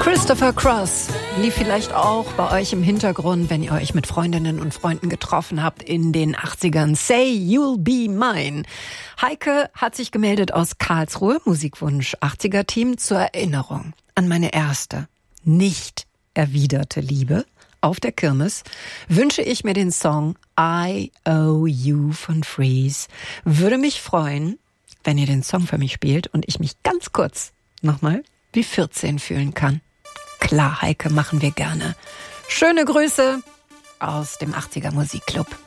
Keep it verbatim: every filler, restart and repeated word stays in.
Christopher Cross lief vielleicht auch bei euch im Hintergrund, wenn ihr euch mit Freundinnen und Freunden getroffen habt in den achtzigern. Say You'll Be Mine. Heike hat sich gemeldet aus Karlsruhe, Musikwunsch achtziger-Team, zur Erinnerung an meine erste, nicht erwiderte Liebe. Auf der Kirmes wünsche ich mir den Song I Owe You von Freeze. Würde mich freuen, wenn ihr den Song für mich spielt und ich mich ganz kurz nochmal wie vierzehn fühlen kann. Klar, Heike, machen wir gerne. Schöne Grüße aus dem achtziger Musikclub.